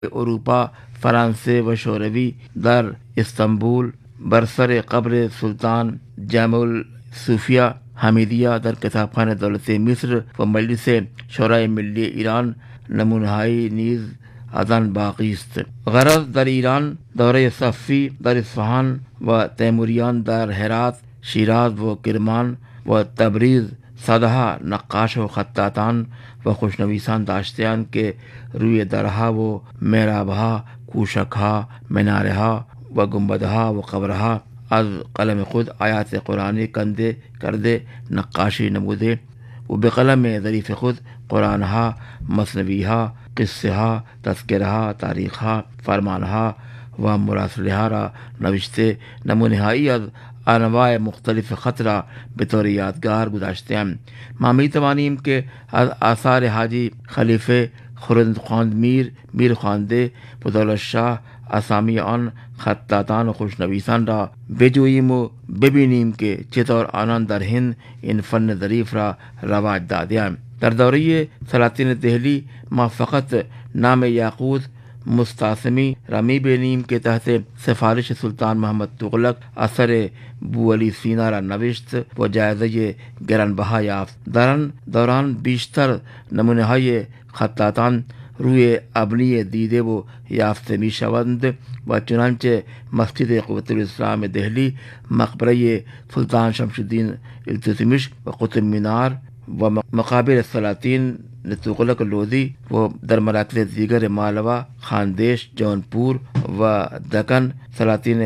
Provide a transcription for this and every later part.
اروپا، فرانسه و شوروی در استانبول برسر قبر سلطان جامع الصوفیہ حمیدیہ در کتابخانه دولت مصر و مجلس شورای ملی ایران نمونه‌هایی نیز از آن باقی است. غرض در ایران دوره صفوی در اصفهان و تیموریان در هرات، شیراز و کرمان و تبریز صدها نقاش و خطاطان و خوشنویسان داشتهاند که روی درها و محرابها، کوشکها، منارها و گنبدها و قبرها از قلم خود آیات قرآنی کنده کرده نقاشی نموده و به قلم ظریف خود قرآنها، مثنویها، قصه ها، تذکره ها، تاریخ ها، فرمان ها و مراسله ها را نوشته نمونه‌هایی از انواع مختلف خط را به طور یادگار گذاشته‌اند. ما می‌توانیم که از آثار حاجی خلیفه خردخواند میر خوانده و دولت شاه اسامی آن خطاطان و خوشنویسان را بجوییم و ببینیم که چطور آنان در هند این فن ظریف را رواج داده‌اند. در دوره سلاطین دهلی ما فقط نام یاقوت مستعصمی را می‌بینیم که تحت سفارش سلطان محمد تغلق اثر بوعلی سینا را نوشت و جایزه گرانبها یافت. در آن دوران بیشتر نمونه‌های خطاطان روی ابنی دیده و یافته می‌شوند و چنانچه مسجد قوت الاسلام دهلی، مقبره سلطان شمس الدین التتمش و قطب مینار و مقابر السلاطین تغلق لودھی و در مراکز دیگر مالوا، خاندیش، جونپور و دکن سلاطین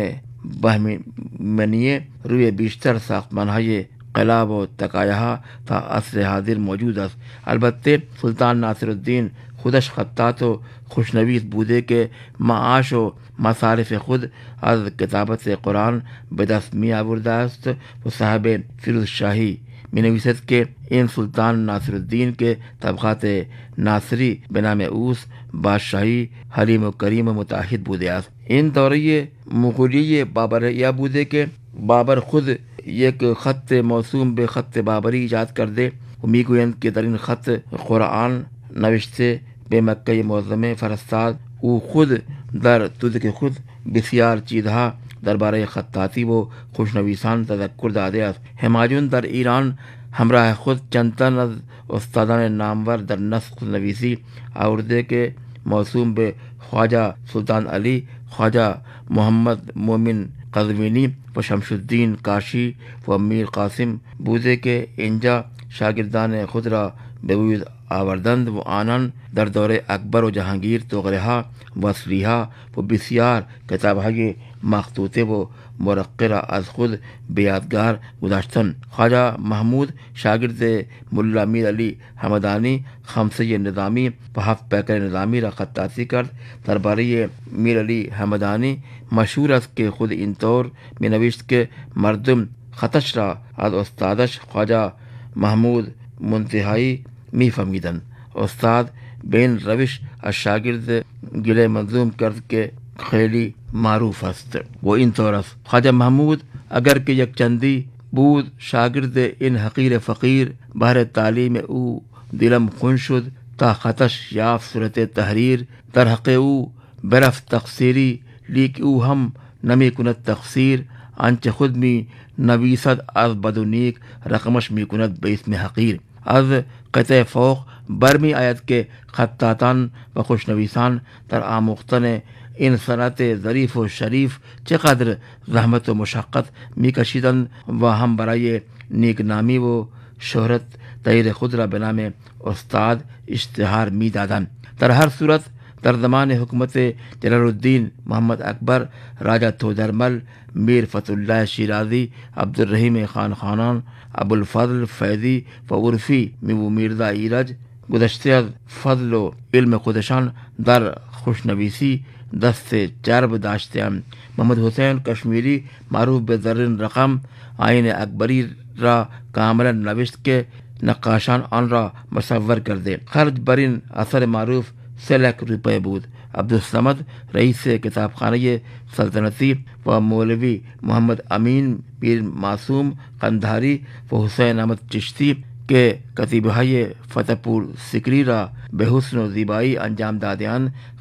بہمنیه روی بیشتر ساختمان‌های قلعه و تکایه‌ها تا عصر حاضر موجود است. البته سلطان ناصر الدین خودش خطاط و خوشنویس بوده که معاش و مصارف خود از کتابت قرآن به دست می آورده است و صاحب فیروز شاهی می نویسد که این سلطان ناصر الدین که طبقات ناصری به نام اوس بادشاهی حلیم و کریم و متعهد بوده است. این دوره مغولی بابریه بوده که بابر خود یک خط موسوم به خط بابری ایجاد کرده و میگویند که در این خط قرآن نوشته به مکه معظمه فرستاد. او خود در تودک خود بسیار چیزها درباره خطاطی و خوشنویسان تذکر داده است. همایون در ایران همراه خود چند تن از استادان نامور در نسخ نویسی آورده که موسوم به خواجہ سلطان علی، خواجہ محمد مومن قزوینی و شمس الدین کاشی و میر قاسم بوده که اینجا شاگردان خود را به وجود آوردند و آنان در دوره اکبر و جهانگیر طغرها و اصلیها و بسیار کتابهای مخطوطه و مرقه را از خود به یادگار گذاشتند. خواجہ محمود شاگرد ملا میر علی حمدانی خمسه نظامی و 7 پیکر نظامی را خطاطی کرد. درباره میر علی حمدانی مشهور است که خود اینطور می نوشت که مردم خطش را از استادش خواجہ محمود منتهایی می فهمیدند. استاد به این روش از شاگرد گله منظوم کرد که خیلی معروف است و اینطور است: خواجہ محمود اگر که یک چندی بود شاگرد این حقیر فقیر، بهر تعلیم او دلم خون شد تا خطش یافت صورت تحریر. در حق او برفت تقصیری، لیک او هم نمی کند تقصیر. آنچه خود می نویسد از بد و نیک، رقمش می کند به اسم حقیر. از قطع فوق برمی آید که خطاطان و خوشنویسان در آموختن این صنعت ظریف و شریف چقدر زحمت و مشقت می کشیدند و هم برای نیکنامی و شهرت تغییر خود را به نام استاد اشتهار می دادند. در هر صورت در زمان حکومت جلال الدین محمد اکبر، راجہ تودرمل، میر فتح اللہ شیرازی، عبدالرحیم خان خانان، ابوالفضل فیضی و عرفی میو میرزا ایرج گذشته از فضل و علم خودشان در خوشنویسی دست چرب داشته‌اند. محمد حسین کشمیری معروف به زرین رقم آیین اکبری را کاملا نوشت که نقاشان آن را مصور کرده. خرج بر این اثر معروف 3 लाख روپے بود. عبدالصمد رئیس کتابخانه سلطنتی و مولوی محمد امین پیر معصوم قندھاری و حسین احمد چشتی که کتیبه‌های فتح پور سکری را به حسن و زیبایی انجام داده‌اند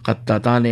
خطاطان